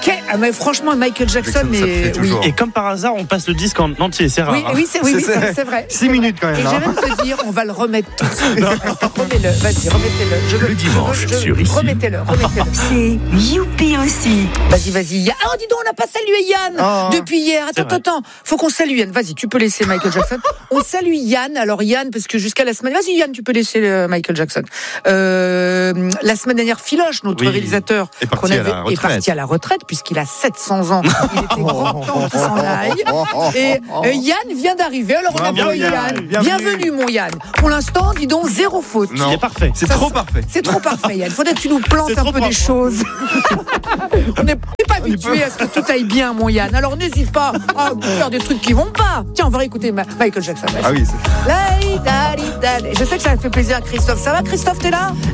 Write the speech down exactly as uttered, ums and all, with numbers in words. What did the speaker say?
Ah, mais franchement, Michael Jackson, mais oui. Et comme par hasard, on passe le disque en entier, c'est rare. Oui, hein. oui, c'est, oui, oui, c'est, c'est vrai. six minutes quand même. Et là. j'ai même te dire, on va le remettre tout de suite. Remets-le, vas-y, remettez-le. Je Le dimanche je, je, sur ici. Remettez-le, remettez-le. C'est youpi aussi. Vas-y, vas-y. Yann. Ah, dis donc, on n'a pas salué Yann Oh. depuis hier. Attends, attends, attends. Faut qu'on salue Yann. Vas-y, tu peux laisser Michael Jackson. On salue Yann. Alors, Yann, parce que jusqu'à la semaine. Vas-y, Yann, tu peux laisser euh, Michael Jackson. Euh, la semaine dernière, Philoche, notre Oui. réalisateur, Est parti qu'on à la avait, est retraite. parti à la retraite, puisqu'il a sept cents ans. Il était grand temps qu'il s'en aille. Et euh, Yann vient d'arriver. Alors, on Bravo, applaudit Yann. Yann. Bienvenue. Bienvenue, mon Yann. Pour l'instant, dis donc, zéro faute. Non. Il est parfait. C'est Ça, trop ça- parfait. C'est trop parfait, Yann. Faudrait que tu nous plantes C'est un trop peu des propre. choses. On n'est pas habitué à ce que tout aille bien, mon Yann. Alors n'hésite pas à faire des trucs qui vont pas. Tiens, on va réécouter Ma- Michael Jackson. Ah oui, c'est... La-di-da-di-da. Je sais que ça fait plaisir à Christophe. Ça va, Christophe, t'es là ?